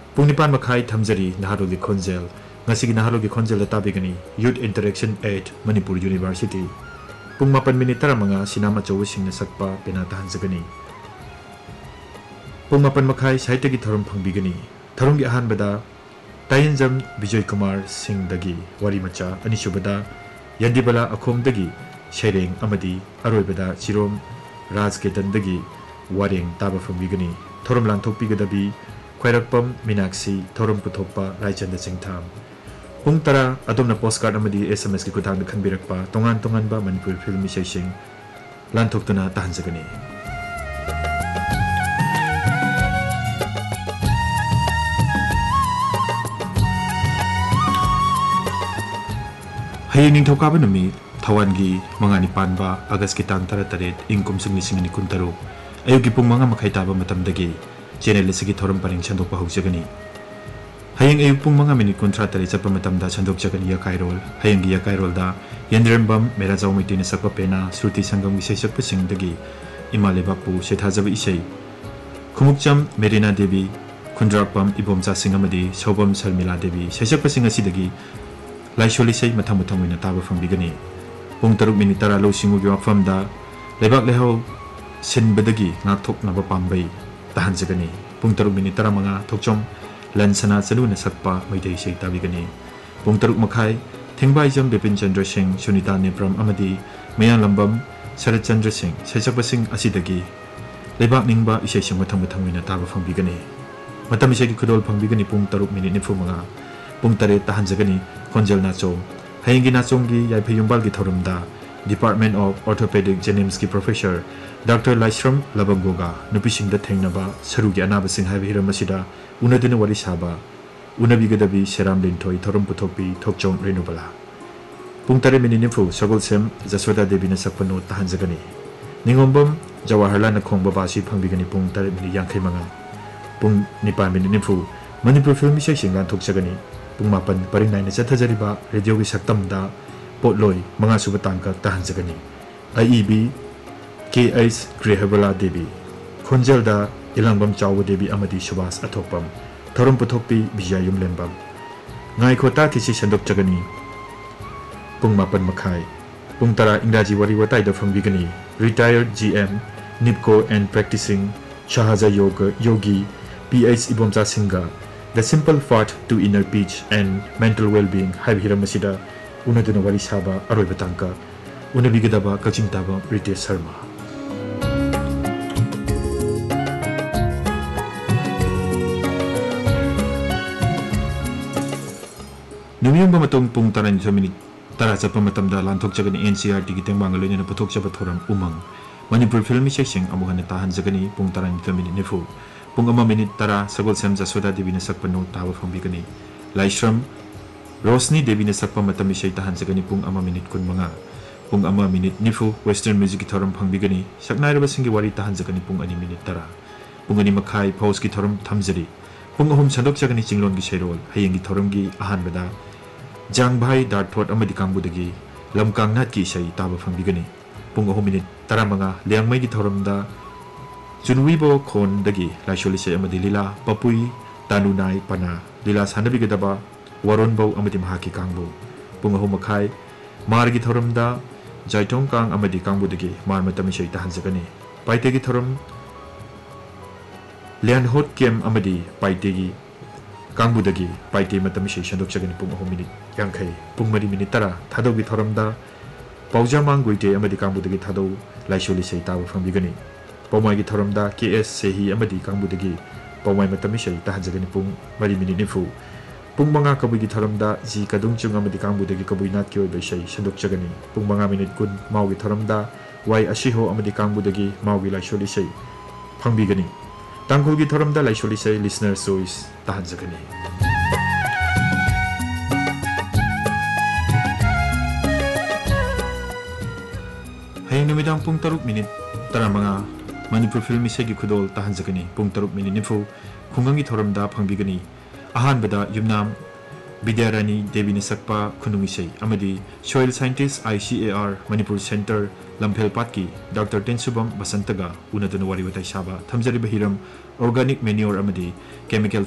Pungnipan Makai Tamzari Naharogi Konzel, Nasigi Naharogi Konzel Tabigani, Youth Interaction 8, Manipur University. Pungmapan Minitara Mga Sinama Chowsing na Sakpa Pinatahan Sagani. Pungmapan Makai Saitagi Thorum Pangbigani, Tharungi Ahan Bada, Tayanjam Vijay Kumar Singh Dagi, Warimacha, Anishubada, Yandibala Akom Dagi, Shereng Amadi, Aroy Bada, Chirom, Raj Ketan Dagi, Waring Taba from Bigani, Thorum Lantok Bigadabi, Kwairakpam Minaksi, Thorum Putopa, Raichanda Singtam. Pung Tara, Adom na postcard Amadi SMS ki kutang Khan Birakpa, Tongan ba Manipur Film Sing, Lantok to na Tahan Sagani. Hayang ning Thokaba Numi, Tawangi, Mga Nipan ba, Agas Kitang Tarataret, Ingkum Sing ni Kuntaro, Ayugi Pung Mga Makaitaba Matamdagi, General Sigi Thorum Paring Chandok Pahog Jagani. Hayang ayug pong mga minit kontratari sa pamatamda Chandok Jagani Yakairol, Hayang Yakairol da, Yandrambam, Merazaw may tinasak papena, Sulti Sanggang Wisaysak Pasing Dagi, Imalibapu, Shethazawa Isay. Kumukjam, Merina Devi, Kundrakpam, Ibom Sasing Amadi, Sobam Salmila Devi, Saysak Pasing Asidagi, Laisholisay Matamutamoy na taba from Bigani. Pung taruk minitara lo singugi wakfam da, Lebak Lehaw, Sinbadagi, Ngaktok na Bapambay. Tahan Sagani, Pung Taruk Minitara Mga Tokchom, Lansana Saluna Sakpa, Mayday Shay Tabigani, Pung Taruk Makai, Tingbay Jam Bipin Chandra Singh, Sunita Nipram Amadi, Mayan Lambam, Sarat Chandra Singh, Saysak Singh Asidagi, Lebak Ningba, Isay Sing Matang na Taba from Bigani. Matamisay Kudol Pang Bigani Pung Taruk Mininifu Mga, Pung Tare Tahan Sagani, Konjal Nacho, Hayingi Nachongi, Yaypayumbalgi Thorumda, Department of Orthopedic Genimski Professor, Dr. Laishram Labangoga, Nupising the Tengnaba, Sarugi Anabasing Haviram Masida, Unadina Warisaba, Unabigadabi, Seram Lintoy, Thorum Putopi, Tokchong Renubala. Pungtare Mininifu, Sagol Sem, Zaswada Devina Sakpano, Tahan Zagani. Ningombam, Jawaharlan Kong Babasi, Pangbigani Pungtare Mini Yankay Mga. Pung Nipa Mininifu, Manipur Film Shingan Tok Sagani, Pungmapan, Parinay na Satazariba, Radio Saktamda, Potloy, Mga Subatangka, Tahan Zagani. IEB, K.S. Grehabala Devi, Konjelda, Ilangbam Chawa Devi Amadi Subas Atopam, Thorum Putopi, Bijayum Lembam. Ngay Kota Tisi Sandok Jagani, Pungmapan Makai, Pungtara Indaji Wariwatay da from Bigani, Retired GM, Nipco and Practicing, Shahaza Yogi, P.H. Ibomza Singha, The Simple Fart to Inner Peace and Mental Well-Being, Haibhira Masida, Unaduna Warisaba, Aroy Batangka, Unabigadaba, Kachintaba, Ritesh Sharma. Numiyong bamatong pung taran sa minit tara sa pamatamda lantok sa gani NCRT kitang mga na patok sa batoram umang Manipur Film Sing amuhan na tahan sa gani pung taran sa minit nifu pung ama minit tara sagol sem sa soda devi na sakpano tawa from bigani Laishram Rosni devi na sakpa matamisay tahan sa gani pung ama minit kun mga pung ama minit nifu Western Music gitaram pang bigani saknay ba singi wari tahan sa gani pung ani minit tara pung ani makai pause gitaram tamzari pung ahum sandok sa gani singlon gi shairol hayang gitaram gi ahan bada Jangbhai Dartford Amadi Kambudagi, Lamkang Nat Ki Say Taba from Bigani, Punga Hominit, Taramanga, Liang May Gitoramda, Junwibo Kon Dagi, Laisholisay Amadi Lila, Papui, Tanunay Pana, Lila Sanabigadaba, Waronbo Amadi Mahaki Kangbo, Punga Homakai, Mar Gitoramda, Jaitong Kang Amadi Kambudagi, Mar Matamishay Tahanzagani, Paite Gitoram, Lian Hot Kiem Amadi, Paitegi, Kangbudagi, Paite Matamishay Shandok Sagani Punga Hominit. Yankay, Pungmari Minitara, Tado Gitoramda, Paujamang Guite Amadi Kambudagi Tado, Laisholisay Tawa from Bigani, Paumay Gitoramda, KS Sehi Amadi Kambudagi, Paumay Matamishay Tahazagani Pung Mari Mininifu, Pung Manga Kabuy Gitoramda, Zi Kadungchung Amadi Kambudagi Kabuy Natkyo Beshay, Shandok Sagani, Pung Manga Minit Kun, Mau Gitoramda, Y Ashiho Amadi Kambudagi, Mau Laisholisay, Pang Bigani, Tangkul Gitoramda Laisholisay, Listener Sois, Tahazagani. Hayang numidang pung taruk minit tara mga Manipur Film Segi Kudol tahan sa kani pung taruk minit info kungangi thoramda pangbigani ahan bada yumnam Bidyarani Devi Nisakpa Kunungisay amadi Soil Scientist ICAR Manipur Center Lamphel Patki Dr. Tensubam Basantaga una dunawari watay saba thamjari bahiram organic manure amadi chemical